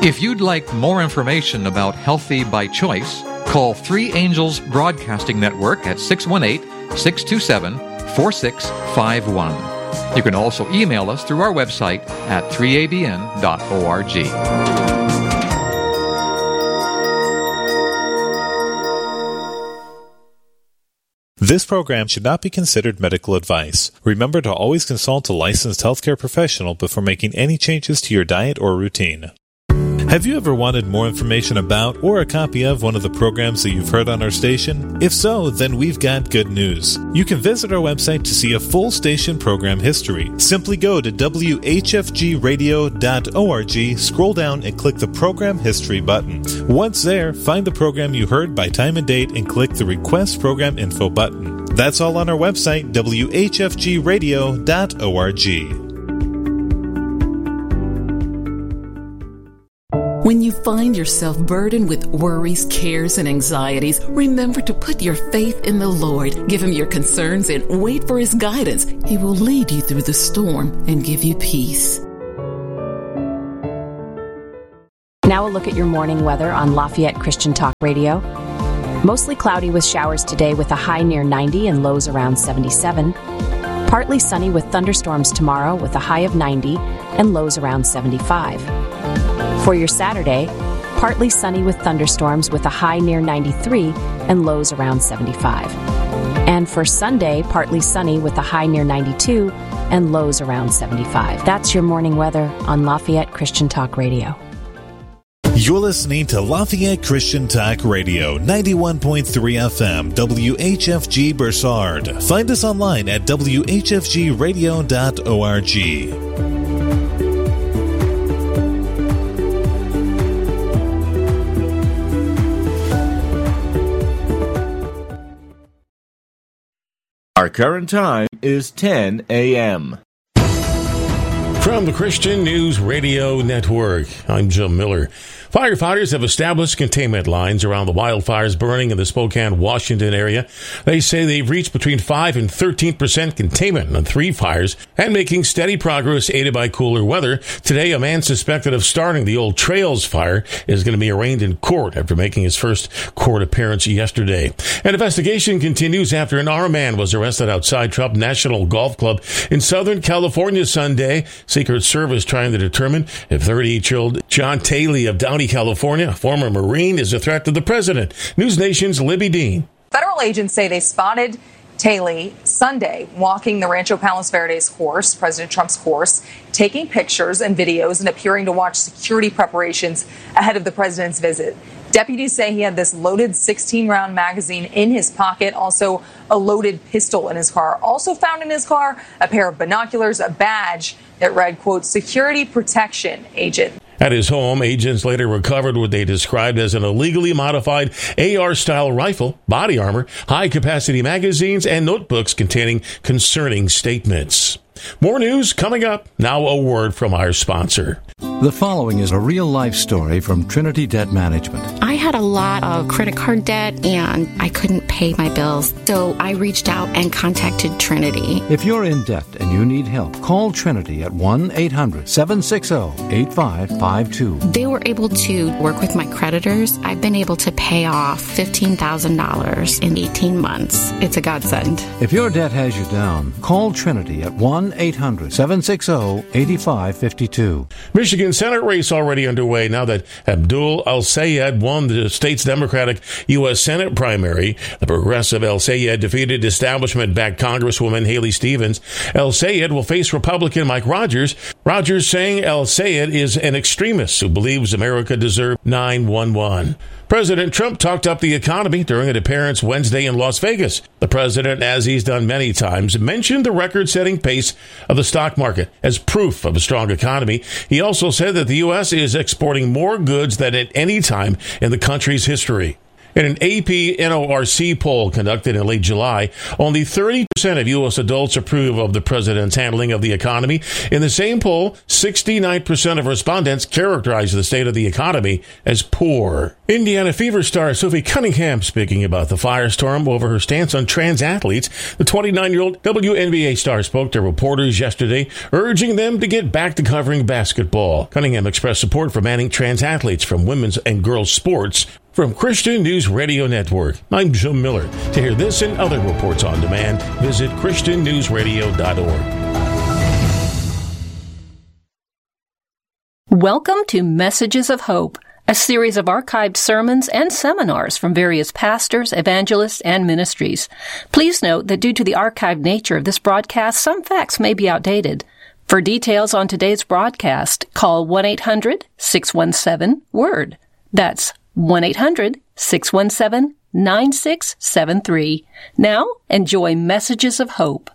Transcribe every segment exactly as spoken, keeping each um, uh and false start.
If you'd like more information about Healthy by Choice, call Three Angels Broadcasting Network at six one eight, six two seven, four six five one. You can also email us through our website at three a b n dot org. This program should not be considered medical advice. Remember to always consult a licensed healthcare professional before making any changes to your diet or routine. Have you ever wanted more information about or a copy of one of the programs that you've heard on our station? If so, then we've got good news. You can visit our website to see a full station program history. Simply go to w h f g radio dot org, scroll down and click the Program History button. Once there, find the program you heard by time and date and click the Request Program Info button. That's all on our website, w h f g radio dot org. When you find yourself burdened with worries, cares, and anxieties, remember to put your faith in the Lord. Give Him your concerns and wait for His guidance. He will lead you through the storm and give you peace. Now a look at your morning weather on Lafayette Christian Talk Radio. Mostly cloudy with showers today with a high near ninety and lows around seventy-seven. Partly sunny with thunderstorms tomorrow with a high of ninety and lows around seventy-five. For your Saturday, partly sunny with thunderstorms with a high near ninety-three and lows around seventy-five. And for Sunday, partly sunny with a high near ninety-two and lows around seventy-five. That's your morning weather on Lafayette Christian Talk Radio. You're listening to Lafayette Christian Talk Radio, ninety-one point three F M, W H F G Bursard. Find us online at w h f g radio dot org. Our current time is ten a.m. From the Christian News Radio Network, I'm Jim Miller. Firefighters have established containment lines around the wildfires burning in the Spokane, Washington area. They say they've reached between five and thirteen percent containment on three fires and making steady progress aided by cooler weather. Today, a man suspected of starting the Old Trails fire is going to be arraigned in court after making his first court appearance yesterday. An investigation continues after an armed man was arrested outside Trump National Golf Club in Southern California Sunday. Secret Service trying to determine if thirty-eight-year-old John Taylor of Downey, California, a former Marine, is a threat to the president. News Nation's Libby Dean. Federal agents say they spotted Taylor Sunday walking the Rancho Palos Verdes horse, President Trump's horse, taking pictures and videos and appearing to watch security preparations ahead of the president's visit. Deputies say he had this loaded sixteen-round magazine in his pocket, also a loaded pistol in his car. Also found in his car, a pair of binoculars, a badge that read, quote, security protection agent. At his home, agents later recovered what they described as an illegally modified A R-style rifle, body armor, high-capacity magazines, and notebooks containing concerning statements. More news coming up. Now a word from our sponsor. The following is a real-life story from Trinity Debt Management. I had a lot of credit card debt, and I couldn't pay my bills, so I reached out and contacted Trinity. If you're in debt and you need help, call Trinity at one eight hundred seven six zero eight five five two. They were able to work with my creditors. I've been able to pay off fifteen thousand dollars in eighteen months. It's a godsend. If your debt has you down, call Trinity at one eight hundred seven six zero eight five five two. Michigan Senate race already underway now that Abdul El-Sayed won the state's Democratic U S Senate primary. The progressive El-Sayed defeated establishment-backed Congresswoman Haley Stevens. El-Sayed will face Republican Mike Rogers. Rogers saying El-Sayed is an extremist who believes America deserves nine one one. President Trump talked up the economy during an appearance Wednesday in Las Vegas. The president, as he's done many times, mentioned the record-setting pace of the stock market as proof of a strong economy. He also said that the U S is exporting more goods than at any time in the country's history. In an A P N O R C poll conducted in late July, only thirty percent of U S adults approve of the president's handling of the economy. In the same poll, sixty-nine percent of respondents characterize the state of the economy as poor. Indiana Fever star Sophie Cunningham speaking about the firestorm over her stance on trans athletes. The twenty-nine-year-old W N B A star spoke to reporters yesterday, urging them to get back to covering basketball. Cunningham expressed support for banning trans athletes from women's and girls' sports. From Christian News Radio Network, I'm Jim Miller. To hear this and other reports on demand, visit Christian News Radio dot org. Welcome to Messages of Hope, a series of archived sermons and seminars from various pastors, evangelists, and ministries. Please note that due to the archived nature of this broadcast, some facts may be outdated. For details on today's broadcast, call one eight hundred six one seven WORD. That's one eight hundred six one seven nine six seven three. Now, enjoy Messages of Hope.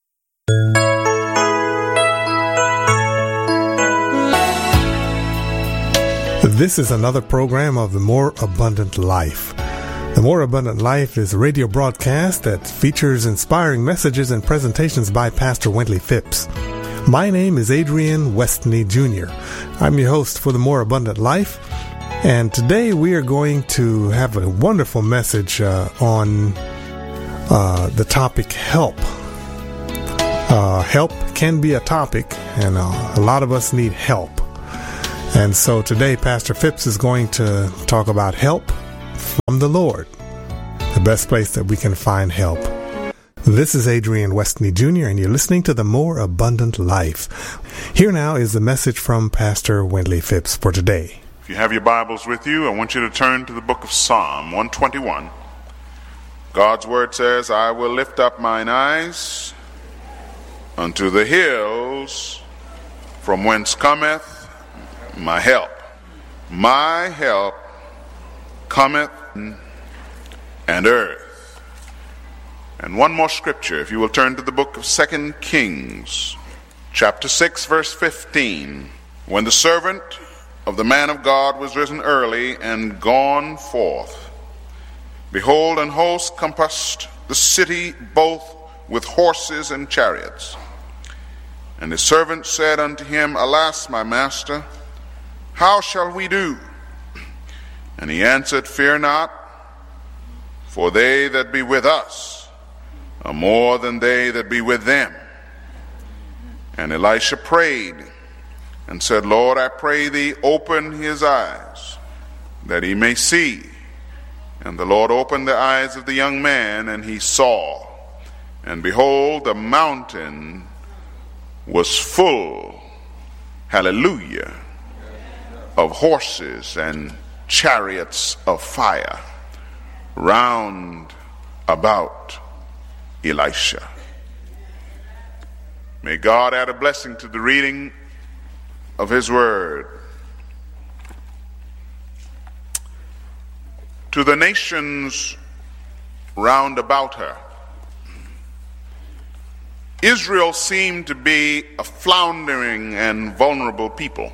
This is another program of The More Abundant Life. The More Abundant Life is a radio broadcast that features inspiring messages and presentations by Pastor Wendley Phipps. My name is Adrian Westney Junior I'm your host for The More Abundant Life. And today we are going to have a wonderful message uh, on uh, the topic help. Uh, help can be a topic, and uh, a lot of us need help. And so today Pastor Phipps is going to talk about help from the Lord, the best place that we can find help. This is Adrian Westney Junior, and you're listening to The More Abundant Life. Here now is the message from Pastor Wendley Phipps for today. If you have your Bibles with you, I want you to turn to the book of Psalm one twenty-one. God's word says, I will lift up mine eyes unto the hills, from whence cometh my help. My help cometh and earth. And one more scripture, if you will turn to the book of Second Kings, chapter six, verse fifteen. When the servant of the man of God was risen early and gone forth, behold, an host compassed the city both with horses and chariots. And his servant said unto him, Alas, my master, how shall we do? And he answered, Fear not, for they that be with us are more than they that be with them. And Elisha prayed and said, Lord, I pray thee, open his eyes, that he may see. And the Lord opened the eyes of the young man, and he saw. And behold, the mountain was full, hallelujah, of horses and chariots of fire round about Elisha. May God add a blessing to the reading of his word. To the nations round about her, Israel seemed to be a floundering and vulnerable people.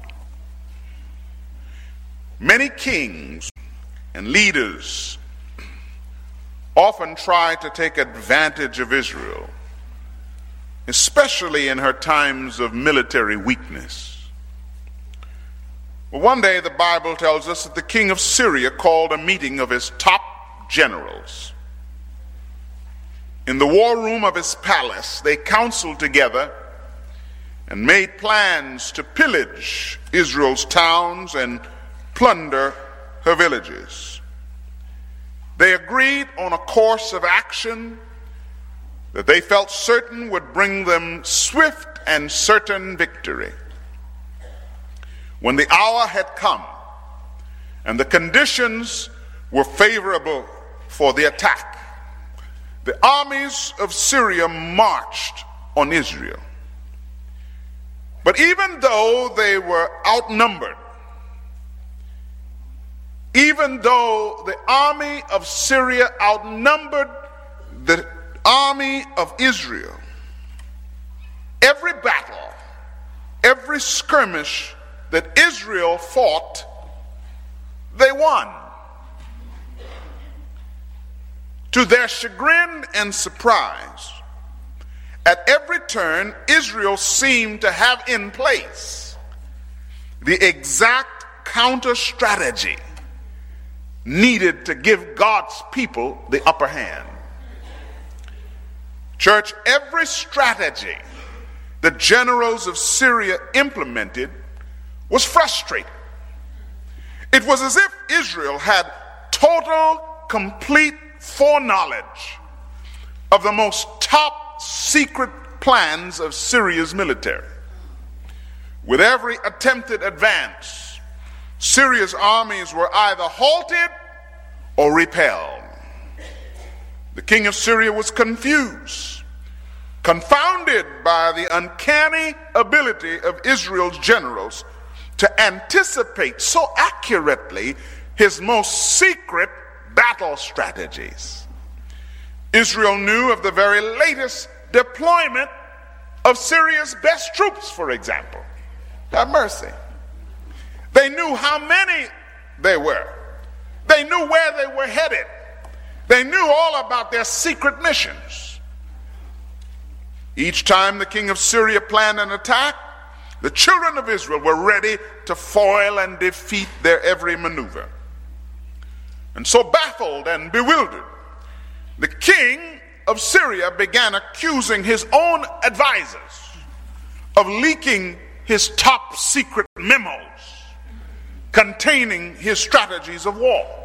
Many kings and leaders often tried to take advantage of Israel, especially in her times of military weakness. Well, one day the Bible tells us that the king of Syria called a meeting of his top generals. In the war room of his palace, they counseled together and made plans to pillage Israel's towns and plunder her villages. They agreed on a course of action that they felt certain would bring them swift and certain victory. When the hour had come and the conditions were favorable for the attack, the armies of Syria marched on Israel. But even though they were outnumbered, even though the army of Syria outnumbered the army of Israel, every battle, every skirmish that Israel fought, they won. To their chagrin and surprise, at every turn, Israel seemed to have in place the exact counter strategy needed to give God's people the upper hand. Church, every strategy the generals of Syria implemented was frustrated. It was as if Israel had total, complete foreknowledge of the most top secret plans of Syria's military. With every attempted advance, Syria's armies were either halted or repelled. The king of Syria was confused, confounded by the uncanny ability of Israel's generals to anticipate so accurately his most secret battle strategies. Israel knew of the very latest deployment of Syria's best troops, for example. Have mercy. They knew how many they were. They knew where they were headed. They knew all about their secret missions. Each time the king of Syria planned an attack, the children of Israel were ready to foil and defeat their every maneuver. And so, baffled and bewildered, the king of Syria began accusing his own advisors of leaking his top secret memos containing his strategies of war.